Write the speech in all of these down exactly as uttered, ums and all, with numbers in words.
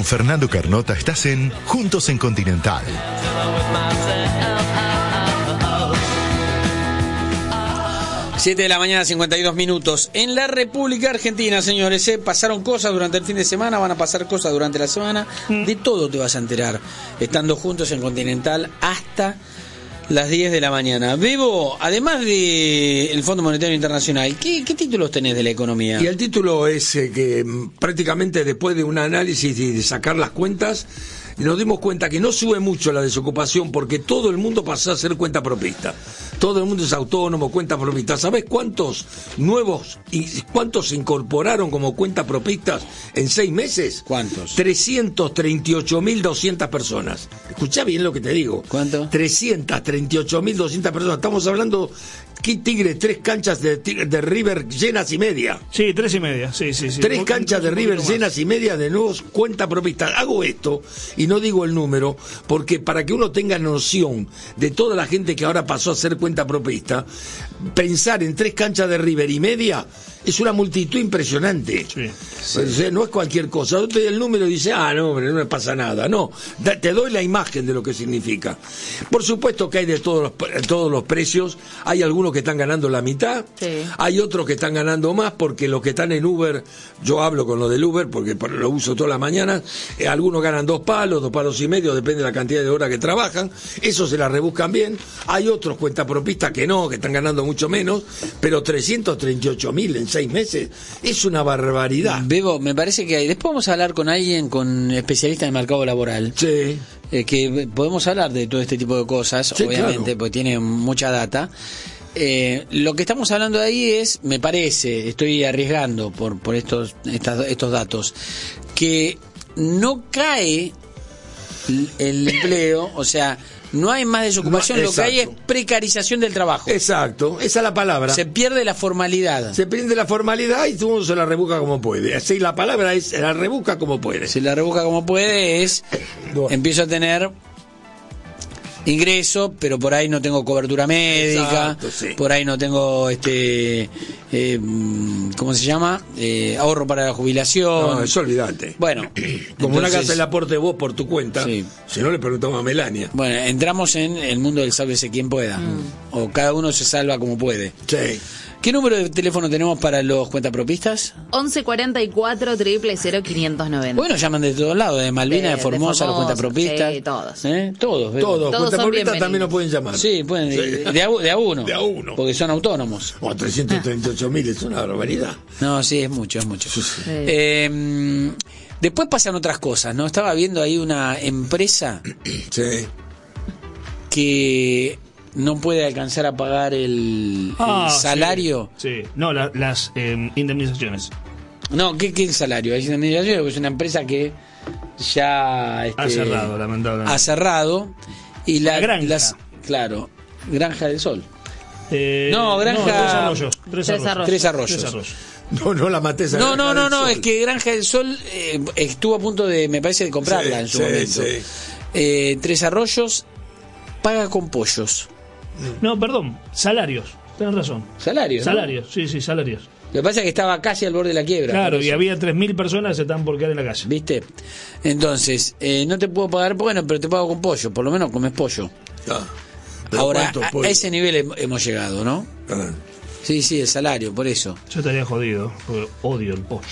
Con Fernando Carnota estás en Juntos en Continental. siete de la mañana, cincuenta y dos minutos. En la República Argentina, señores, ¿eh? pasaron cosas durante el fin de semana, van a pasar cosas durante la semana. Mm. De todo te vas a enterar, estando juntos en Continental hasta las diez de la mañana. Bebo, además del Fondo Monetario Internacional, ¿qué, qué títulos tenés de la economía? Y el título es eh, que prácticamente después de un análisis y de sacar las cuentas, nos dimos cuenta que no sube mucho la desocupación porque todo el mundo pasó a ser cuenta propista. Todo el mundo es autónomo, cuenta propista. ¿Sabés cuántos nuevos y cuántos se incorporaron como cuenta propistas en seis meses? ¿Cuántos? trescientas treinta y ocho mil doscientas personas. Escuchá bien lo que te digo. ¿Cuánto? trescientas treinta y ocho mil doscientas personas. Estamos hablando, ¿qué Tigre? Tres canchas de, de River llenas y media. Sí, tres y media. Sí, sí, sí. Tres un, canchas un, de un River más. llenas y media de nuevos cuenta propistas. Hago esto y no digo el número porque para que uno tenga noción de toda la gente que ahora pasó a ser cuenta propista, pensar en tres canchas de River y media es una multitud impresionante. Sí, sí. O sea, no es cualquier cosa. Yo te doy el número y dice, ah, no, hombre, no me pasa nada. No, da, te doy la imagen de lo que significa. Por supuesto que hay de todos los, todos los precios. Hay algunos que están ganando la mitad. Sí. Hay otros que están ganando más porque los que están en Uber, yo hablo con lo del Uber porque lo uso toda la mañana. Eh, algunos ganan dos palos, dos palos y medio, depende de la cantidad de horas que trabajan. Eso se la rebuscan bien. Hay otros cuentapropistas que no, que están ganando mucho menos. Pero trescientos treinta y ocho mil en seis meses es una barbaridad. Bebo, me parece que hay. Después vamos a hablar con alguien, con especialista en el mercado laboral. Sí. Eh, que podemos hablar de todo este tipo de cosas, Sí, obviamente, claro. porque tiene mucha data. Eh, lo que estamos hablando de ahí es, me parece, estoy arriesgando por, por estos, estas, estos datos, que no cae el empleo, o sea, no hay más desocupación, No, lo que hay es exacto. precarización del trabajo. Exacto, esa es la palabra. Se pierde la formalidad. Se prende la formalidad y todo el mundo se la rebusca como puede. Así la palabra es, se la rebusca como puede. Se la rebusca como puede, es, Bueno. empiezo a tener ingreso, pero por ahí no tengo cobertura médica, Exacto, sí. por ahí no tengo, este, eh, ¿cómo se llama? Eh, ahorro para la jubilación. No, eso olvídate. Bueno, Como una entonces, casa el aporte vos por tu cuenta, Sí. si no le preguntamos a Melania. bueno, entramos en el mundo del sálvese quien pueda, o cada uno se salva como puede. Sí. ¿Qué número de teléfono tenemos para los cuentapropistas? once cuarenta y cuatro, triple cero, quinientos noventa. Bueno, llaman de todos lados, de Malvinas, de, De- de Formosa, los Formosa, cuentapropistas. sí, todos. ¿Eh? Todos. ¿ves? Todos, Todos son cuentapropistas bienvenidos. también nos pueden llamar. Sí, pueden, Sí. De, de a, de a uno. De a uno. Porque son autónomos. O trescientos treinta y ocho mil es una barbaridad. No, sí, es mucho, es mucho. Sí. Eh, después pasan otras cosas, ¿no? Estaba viendo ahí una empresa Sí. que no puede alcanzar a pagar el, Ah, el sí. salario. Sí, no, la- las eh, indemnizaciones. No, ¿qué, qué el salario? Es una es una empresa que ya este, Ha cerrado, lamentablemente. ha cerrado y la, La granja. las claro, Granja del Sol. Eh, No, granja- tres arroyos. Tres Tres arroyos. arroyos. Tres arroyos. Tres arroyos. No, no la maté esa No, no, Granja no, del no, Sol. es que Granja del Sol eh, estuvo a punto de, me parece, de comprarla Sí, en su sí, momento. sí. Eh, Tres Arroyos paga con pollos. No, perdón, salarios. Tenés razón. Salario, ¿no? Salarios, sí, sí, salarios. Lo que pasa es que estaba casi al borde de la quiebra. Claro, por y eso. había tres mil personas que se estaban por quedar en la calle. ¿Viste? Entonces, eh, no te puedo pagar, bueno, pero te pago con pollo, por lo menos comes pollo. Ah, pero Ahora, ¿cuánto a, pollo? a ese nivel hem- hemos llegado, ¿no? Ah. Sí, sí, el salario, por eso. Yo estaría jodido, porque odio el pollo.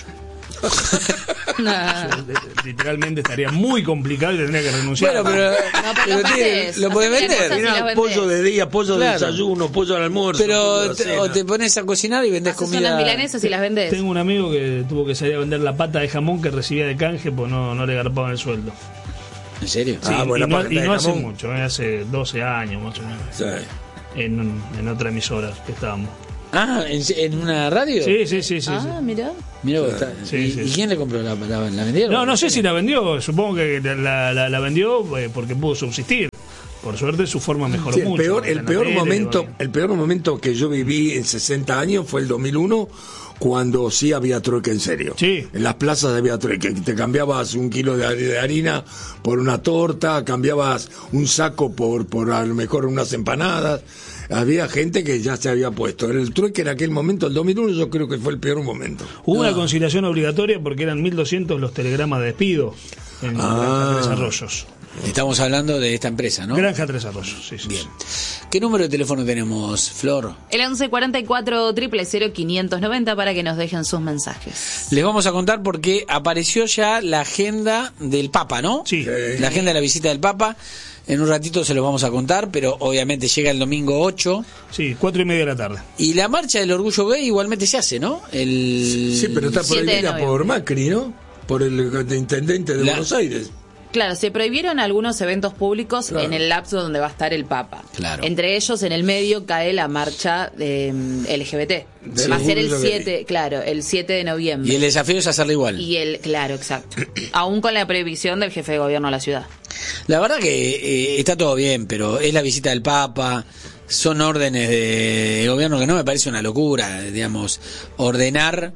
Nah. Yo, de- literalmente estaría muy complicado y tendría que renunciar. Bueno, pero, No, pero pero lo tiene- vendés. lo podés Tiene vender. cosas y Mirá, las vendés. pollo de día, pollo Claro. de desayuno, pollo al almuerzo. pollo Pero de la te, cena. o te pones a cocinar y vendés Haces comida. unas milanesas y las vendés. Tengo un amigo que tuvo que salir a vender la pata de jamón que recibía de canje, pues no, no le garpaban el sueldo. ¿En serio? Ah, Sí, bueno, y no, la pata y de no hace jamón. mucho, eh, hace doce años más o menos, Sí. en, en otra emisora que estábamos. Ah, ¿en, en una radio? Sí, sí, sí, sí. Ah, sí. mirá. Mirá vos, está- Sí, ¿Y, sí, y sí. quién le compró la, la, la vendieron? No, no sé si la vendió, supongo que la, la, la vendió eh, porque pudo subsistir. Por suerte su forma mejoró Sí, el mucho. peor, el En la peor tele, momento, bueno. el peor momento que yo viví en sesenta años fue el dos mil uno, cuando sí había trueque en serio. Sí. En las plazas había trueque, te cambiabas un kilo de, de harina por una torta, cambiabas un saco por, por a lo mejor unas empanadas. había gente que ya se había puesto. El trueque en aquel momento, el dos mil uno, yo creo que fue el peor momento. Hubo no. una conciliación obligatoria porque eran mil doscientos los telegramas de despido en Ah. Granja Tres Arroyos. Estamos hablando de esta empresa, ¿no? Granja Tres Arroyos, sí, sí. Bien. ¿Qué número de teléfono tenemos, Flor? El once cuarenta y cuatro, cero cero cero, quinientos noventa para que nos dejen sus mensajes. Les vamos a contar porque apareció ya la agenda del Papa, ¿no? Sí. La agenda de la visita del Papa. En un ratito se los vamos a contar, pero obviamente llega el domingo ocho. Sí, cuatro y media de la tarde. Y la marcha del orgullo gay igualmente se hace, ¿no? El... Sí, pero está siete de prohibida noviembre. por Macri, ¿no? Por el intendente de La- Buenos Aires. Claro, se prohibieron algunos eventos públicos Claro. en el lapso donde va a estar el Papa. Claro. Entre ellos, en el medio cae la marcha eh, L G B T. Del Va a ser el orgullo gay. siete, claro, el siete de noviembre. Y el desafío es hacerlo igual. Y el, claro, exacto. Aún con la prohibición del jefe de gobierno de la ciudad. La verdad que eh, está todo bien, pero es la visita del Papa, son órdenes de gobierno que no me parece una locura, digamos, ordenar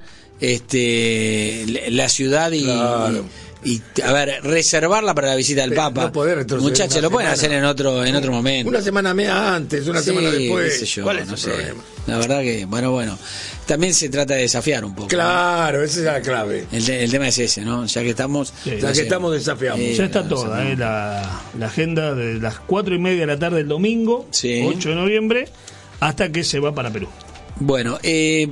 este la ciudad y, Claro. y, y, a ver, reservarla para la visita del Pero Papa. no poder retroceder Muchachos, una lo pueden semana. hacer en otro en otro momento. Una semana media antes, una Sí, semana qué después. sé yo, ¿Cuál es no el sé. problema? La verdad que, bueno, bueno, también se trata de desafiar un poco. Claro, esa es la clave. El, te- el tema es ese, ¿no? Ya que estamos... Sí. Ya no que sé, estamos desafiamos. eh, Ya está no, toda, no. eh, la, la agenda de las cuatro y media de la tarde del domingo, Sí. ocho de noviembre, hasta que se va para Perú. Bueno, eh,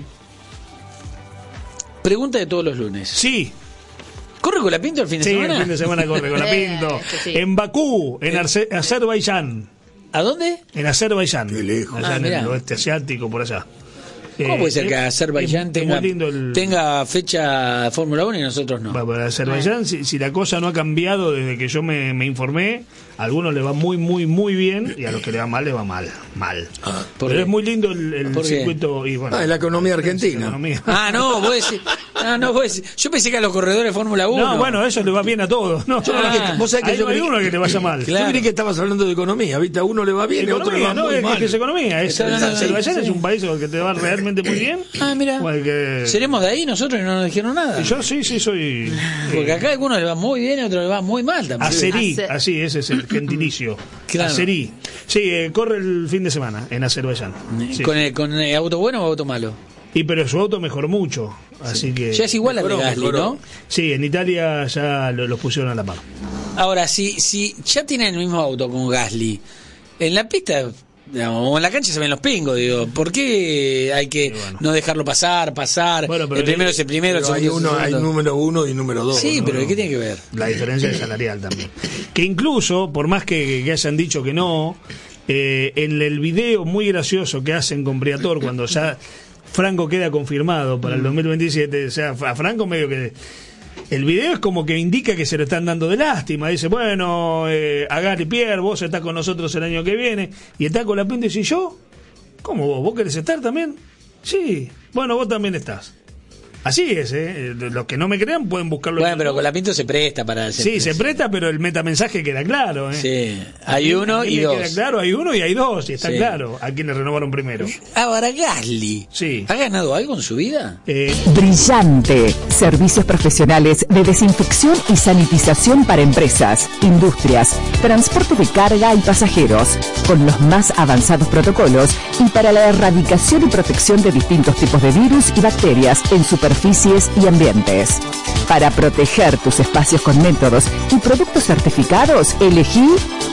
pregunta de todos los lunes. Sí, ¿Corre con la Pinto el fin de sí, semana? el fin de semana corre con la Pinto. Eh, sí, sí. En Bakú, en Arce- Azerbaiyán. ¿A dónde? En Azerbaiyán. Qué lejos. Allá Ah, en mirá. el oeste asiático, por allá. ¿Cómo Eh, puede ser que es- Azerbaiyán es- es tenga, muy lindo el- tenga fecha Fórmula uno y nosotros no? Va, para Azerbaiyán, si, si la cosa no ha cambiado desde que yo me, me informé, a algunos les va muy, muy, muy bien y a los que le va mal, les va mal. Mal. Ah, ¿por Pero qué? es muy lindo el, el ¿Por qué? circuito. Y, bueno, Ah, es la economía argentina. la economía. Ah, no, vos decís, ah, no, vos decís- yo pensé que a los corredores de Fórmula uno. No, bueno, eso le va bien a todos. No, Yo creí que- vos sabés que ahí yo no hay creí- uno que le vaya mal. Claro. Yo creí que estabas hablando de economía, ¿viste? A uno le va bien y a otro le va Economía, no, muy es, mal. que es economía. Es, Está hablando de- Azerbaiyán sí. es un país que te va realmente muy bien. Ah, mira. O el que- ¿Seremos de ahí nosotros y no nos dijeron nada? Yo sí, sí, soy. Porque acá a algunos le va muy bien y a otros le va muy mal también. Azerí, Ace- así, ese es el gentilicio. Claro. Azerí. Sí, eh, corre el fin de semana en Azerbaiyán. Sí. ¿Con, el, ¿Con el auto bueno o auto malo? Y pero su auto mejoró mucho. Así que. Ya es igual al de Mejoró, Gasly, mejoró. ¿no? Sí, en Italia ya lo- los pusieron a la par. Ahora, si, si ya tienen el mismo auto con Gasly, en la pista, digamos, o en la cancha se ven los pingos, digo, ¿por qué hay que Sí, bueno. no dejarlo pasar, pasar? Bueno, pero el primero el- es el primero, el Pero hay, segundo es el uno, hay segundo. número uno y número dos. Sí, ¿no? pero ¿qué tiene que ver? La diferencia es salarial también. Que incluso, por más que, que hayan dicho que no, eh, en el video muy gracioso que hacen con Briatore cuando ya Franco queda confirmado para el dos mil veintisiete, o sea, a Franco medio que... El video es como que indica que se lo están dando de lástima. Dice, bueno, eh, Agar y Pierre, vos estás con nosotros el año que viene. Y está con la Pinto y dice, ¿yo? ¿Cómo vos? ¿Vos querés estar también? Sí. Bueno, vos también estás. Así es, ¿eh? Los que no me crean pueden buscarlo. en Bueno, pero YouTube. con la Pinto se presta para... Sí, se presta, pero el metamensaje queda claro, ¿eh? Sí, hay uno A mí y me dos. Queda claro, hay uno y hay dos, y está Sí. claro a quién le renovaron primero. Ahora, Gasly, Sí. ¿ha ganado algo en su vida? Eh, Brillante. Servicios profesionales de desinfección y sanitización para empresas, industrias, transporte de carga y pasajeros, con los más avanzados protocolos y para la erradicación y protección de distintos tipos de virus y bacterias en superficies y ambientes. Para proteger tus espacios con métodos y productos certificados, elegí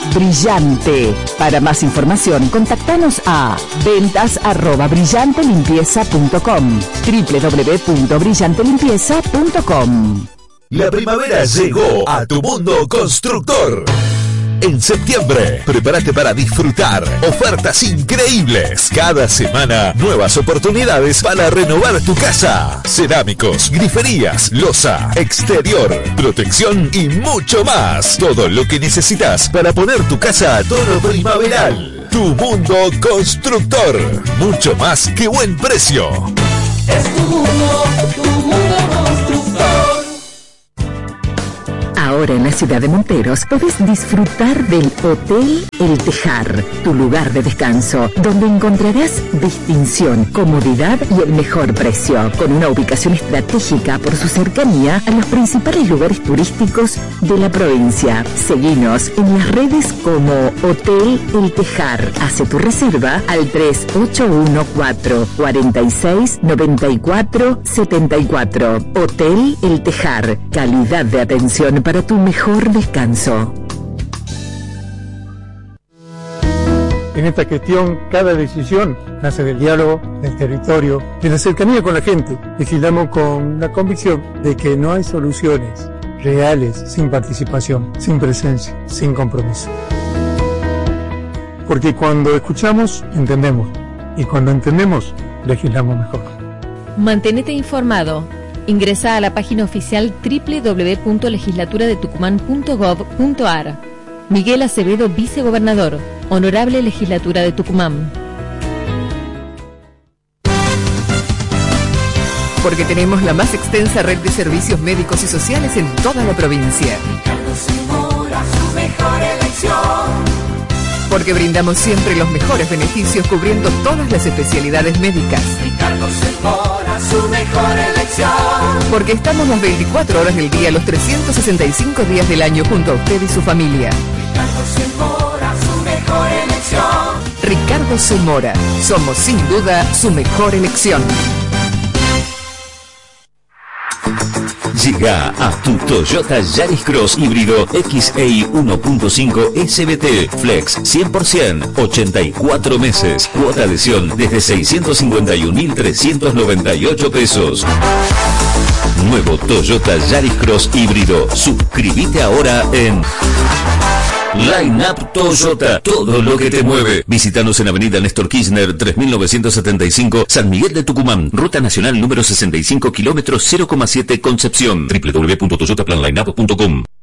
Brillante. Para más información, contactanos a ventas arroba brillantelimpieza punto com, doble u doble u doble u punto brillante limpieza punto com. La primavera llegó a tu mundo constructor. En septiembre, prepárate para disfrutar ofertas increíbles. Cada semana, nuevas oportunidades para renovar tu casa. Cerámicos, griferías, loza, exterior, protección y mucho más. Todo lo que necesitas para poner tu casa a tono primaveral. Tu mundo constructor. Mucho más que buen precio. Es tu mundo, tu mundo constructor. Ahora en la ciudad de Monteros podés disfrutar del Hotel El Tejar, tu lugar de descanso, donde encontrarás distinción, comodidad y el mejor precio, con una ubicación estratégica por su cercanía a los principales lugares turísticos de la provincia. Seguinos en las redes como Hotel El Tejar. Hace tu reserva al tres ocho uno cuatro, cuatro seis, nueve cuatro siete cuatro. Hotel El Tejar, calidad de atención para tu mejor descanso. En esta gestión, cada decisión nace del diálogo, del territorio, de la cercanía con la gente. Legislamos con la convicción de que no hay soluciones reales sin participación, sin presencia, sin compromiso. Porque cuando escuchamos, entendemos. Y cuando entendemos, legislamos mejor. Mantenete informado. Ingresa a la página oficial doble u doble u doble u punto legislatura de tucumán punto gov punto ar. Miguel Acevedo, vicegobernador. Honorable Legislatura de Tucumán. Porque tenemos la más extensa red de servicios médicos y sociales en toda la provincia. Ricardo Zamora, su mejor elección. Porque brindamos siempre los mejores beneficios cubriendo todas las especialidades médicas. Ricardo Zamora, su mejor elección. Porque estamos las veinticuatro horas del día, los trescientos sesenta y cinco días del año junto a usted y su familia. Ricardo Zamora, su mejor elección. Ricardo Zamora, somos sin duda su mejor elección. Llega a tu Toyota Yaris Cross híbrido X E I uno punto cinco S B T Flex cien por ciento, ochenta y cuatro meses, cuota adhesión desde seiscientos cincuenta y un mil trescientos noventa y ocho pesos. Nuevo Toyota Yaris Cross híbrido. Suscríbete ahora en Line Up Toyota, todo lo que te mueve. Visítanos en Avenida Néstor Kirchner tres mil novecientos setenta y cinco, San Miguel de Tucumán, Ruta Nacional número sesenta y cinco, kilómetros cero coma siete, Concepción. doble u doble u doble u punto toyota plan line up punto com.